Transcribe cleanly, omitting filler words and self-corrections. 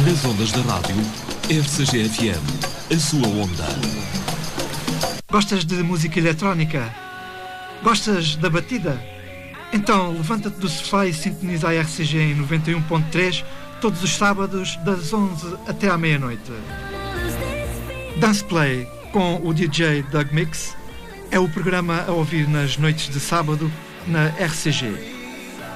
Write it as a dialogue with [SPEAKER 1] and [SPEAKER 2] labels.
[SPEAKER 1] Nas ondas da rádio, RCG-FM, a sua onda.
[SPEAKER 2] Gostas de música eletrónica? Gostas da batida? Então levanta-te do sofá e sintoniza a RCG em 91.3 todos os sábados das 11 até à meia-noite. Dance Play com o DJ Doug Mix é o programa a ouvir nas noites de sábado na RCG.